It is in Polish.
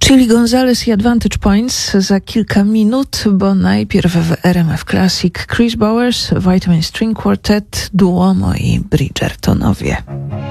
Chili Gonzalez i Advantage Points za kilka minut, bo najpierw w RMF Classic Chris Bowers, Vitamin String Quartet, Duomo i Bridgertonowie.